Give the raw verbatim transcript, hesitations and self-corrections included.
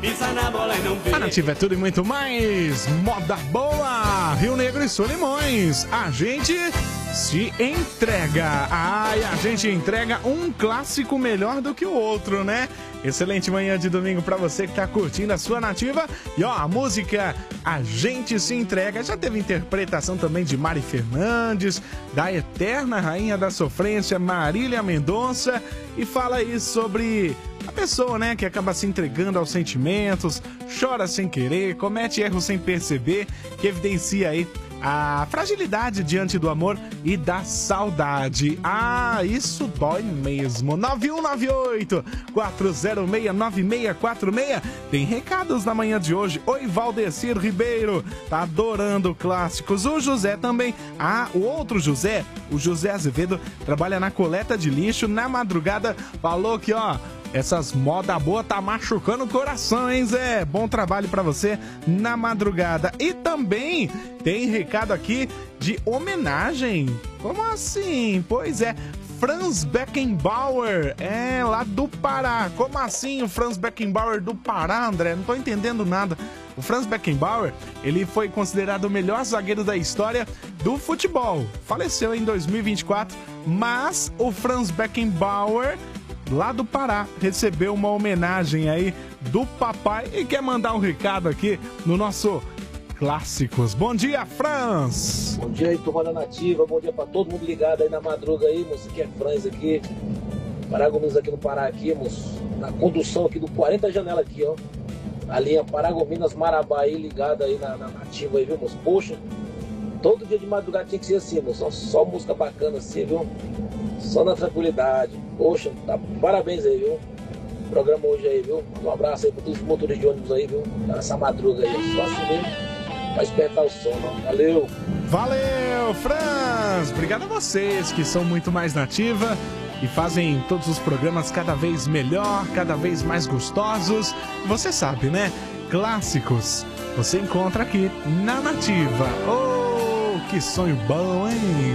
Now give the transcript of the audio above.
pisa na bola e não vê. A Nativa é tudo e muito mais. Moda boa, Rio Negro e Solimões. A gente se entrega. Ai, a gente entrega um clássico melhor do que o outro, né? Excelente manhã de domingo pra você que tá curtindo a sua Nativa. E ó, a música A Gente Se Entrega já teve interpretação também de Mari Fernandes, da eterna rainha da sofrência, Marília Mendonça, e fala aí sobre a pessoa, né, que acaba se entregando aos sentimentos, chora sem querer, comete erros sem perceber, que evidencia aí a fragilidade diante do amor e da saudade. Ah, isso dói mesmo. nove um nove oito, quatro zero seis, nove seis quatro seis. Tem recados na manhã de hoje. Oi, Valdecir Ribeiro, tá adorando clássicos. O José também. Ah, o outro José, o José Azevedo, trabalha na coleta de lixo. Na madrugada falou que, ó, essas moda boa tá machucando o coração, hein, Zé? Bom trabalho pra você na madrugada. E também tem recado aqui de homenagem. Como assim? Pois é, Franz Beckenbauer, é lá do Pará. Como assim o Franz Beckenbauer do Pará, André? Não tô entendendo nada. O Franz Beckenbauer, ele foi considerado o melhor zagueiro da história do futebol. Faleceu em dois mil e vinte e quatro, mas o Franz Beckenbauer, lá do Pará, recebeu uma homenagem aí do papai e quer mandar um recado aqui no nosso Clássicos. Bom dia, Franz! Bom dia aí, turma da Nativa, bom dia pra todo mundo ligado aí na madruga aí, moço, aqui é Franz aqui, Paragominas aqui no Pará aqui, moço, na condução aqui do quarenta Janela aqui, ó, a linha Paragominas Marabá aí, ligada aí na, na Nativa aí, viu, moço? Poxa, todo dia de madrugada tinha que ser assim, moço, só música bacana assim, viu? Só na tranquilidade. Poxa, tá, parabéns aí, viu? Programa hoje aí, viu? Um abraço aí pra todos os motoristas de ônibus aí, viu? Nessa madruga aí, só assim mesmo pra espertar o som, ó. Valeu! Valeu, Franz! Obrigado a vocês que são muito mais nativa e fazem todos os programas cada vez melhor, cada vez mais gostosos. Você sabe, né? Clássicos você encontra aqui na Nativa. Oh, que sonho bom, hein?